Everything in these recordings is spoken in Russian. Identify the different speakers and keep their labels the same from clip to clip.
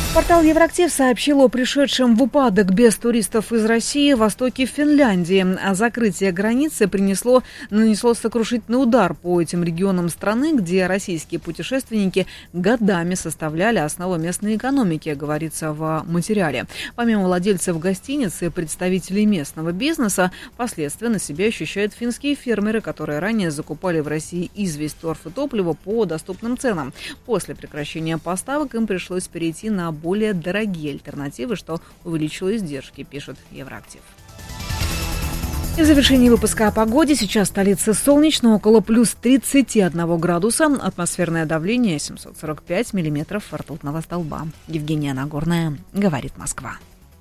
Speaker 1: Портал Евроактив сообщил о пришедшем в упадок без туристов из России востоке Финляндии. А закрытие границы нанесло сокрушительный удар по этим регионам страны, где российские путешественники годами составляли основу местной экономики, говорится в материале. Помимо владельцев гостиниц и представителей местного бизнеса, последствия на себе ощущают финские фермеры, которые ранее закупали в России известь, торф и топливо по доступным ценам. После прекращения поставок им пришлось перейти на более дорогие альтернативы, что увеличило издержки, пишет Евроактив. И в завершении выпуска о погоде. Сейчас в столице солнечно, около плюс 31 градуса. Атмосферное давление 745 миллиметров ртутного столба. Евгения Нагорная, говорит Москва.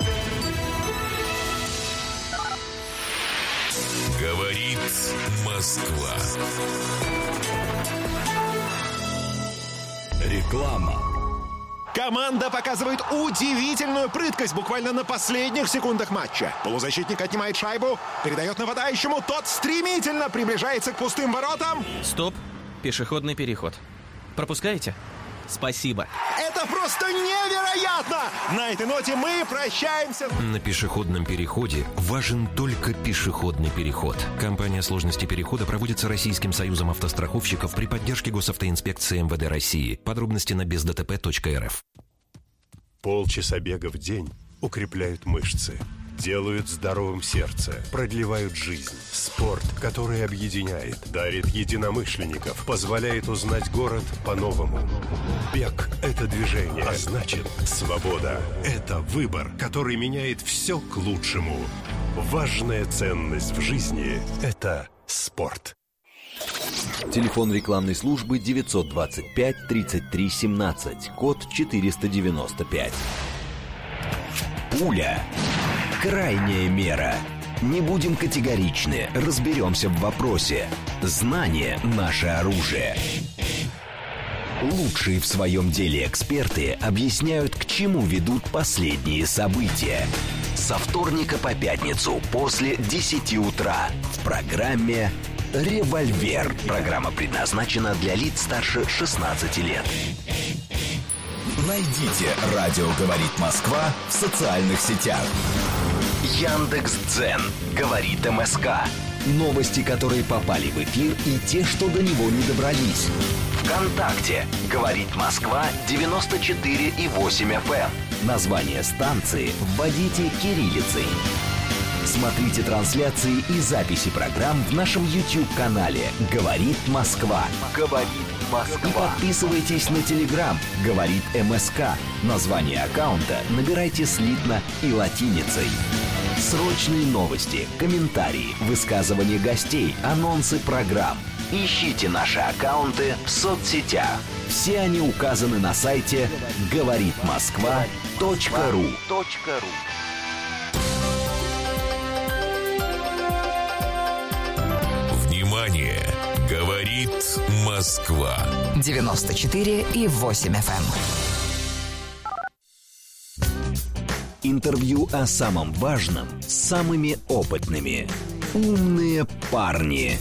Speaker 2: Говорит Москва. Реклама.
Speaker 3: Команда показывает удивительную прыткость буквально на последних секундах матча. Полузащитник отнимает шайбу, передает нападающему, тот стремительно приближается к пустым воротам.
Speaker 4: Стоп, пешеходный переход. Пропускаете? Спасибо.
Speaker 3: Это просто невероятно! На этой ноте мы прощаемся.
Speaker 5: На пешеходном переходе важен только пешеходный переход. Компания «Сложности перехода» проводится Российским союзом автостраховщиков при поддержке Госавтоинспекции МВД России. Подробности на бездтп.рф.
Speaker 6: Полчаса бега в день укрепляют мышцы, делают здоровым сердце, продлевают жизнь. Спорт, который объединяет, дарит единомышленников, позволяет узнать город по-новому. Бег – это движение, а значит, свобода – это выбор, который меняет все к лучшему. Важная ценность в жизни – это спорт.
Speaker 7: Телефон рекламной службы 925 33 17, код 495. Пуля. Крайняя мера. Не будем категоричны, разберемся в вопросе. Знание – наше оружие. Лучшие в своем деле эксперты объясняют, к чему ведут последние события. Со вторника по пятницу после 10 утра в программе «Револьвер». Программа предназначена для лиц старше 16 лет.
Speaker 2: Найдите «Радио говорит Москва» в социальных сетях.
Speaker 7: Яндекс.Дзен. Говорит МСК. Новости, которые попали в эфир, и те, что до него не добрались. ВКонтакте. Говорит Москва 94,8 FM. Название станции вводите кириллицей. Смотрите трансляции и записи программ в нашем YouTube-канале «Говорит Москва». «Говорит Москва». И подписывайтесь на Telegram «Говорит МСК». Название аккаунта набирайте слитно и латиницей. Срочные новости, комментарии, высказывания гостей, анонсы программ. Ищите наши аккаунты в соцсетях. Все они указаны на сайте говоритмосква.ру.
Speaker 2: Внимание! Говорит Москва.
Speaker 8: 94,8 FM.
Speaker 7: Интервью о самом важном с самыми опытными. Умные парни.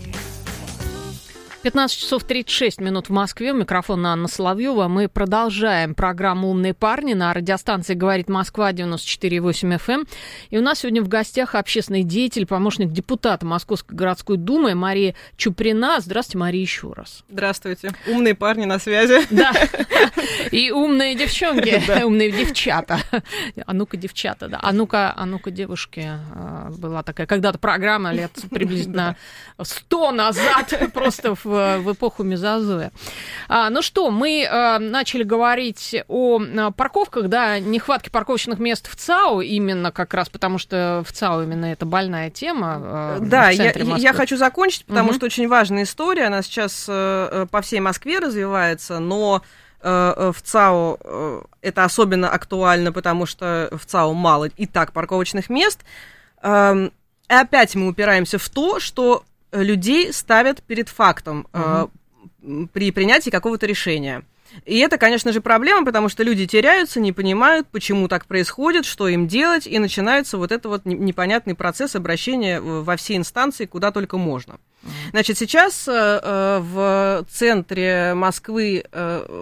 Speaker 9: 15 часов 36 минут в Москве. У микрофона Анна Соловьева. Мы продолжаем программу «Умные парни» на радиостанции «Говорит Москва» 94,8 FM. И у нас сегодня в гостях общественный деятель, помощник депутата Московской городской думы Мария Чуприна. Здравствуйте, Мария, еще раз.
Speaker 10: Здравствуйте. Умные парни на связи.
Speaker 9: Да. И умные девчонки, умные девчата. А ну-ка, девчата, да. А ну-ка, девушки. Была такая когда-то программа лет приблизительно 100 назад, просто в эпоху мезозоя. Ну что, мы начали говорить о парковках, да, нехватке парковочных мест в ЦАУ, именно как раз потому, что в ЦАУ именно это больная тема.
Speaker 10: Да, я хочу закончить, потому что очень важная история, она сейчас по всей Москве развивается, но в ЦАУ это особенно актуально, потому что в ЦАУ мало и так парковочных мест. И опять мы упираемся в то, что людей ставят перед фактом при принятии какого-то решения. И это, конечно же, проблема, потому что люди теряются, не понимают, почему так происходит, что им делать, и начинается вот этот вот непонятный процесс обращения во все инстанции, куда только можно. Значит, сейчас в центре Москвы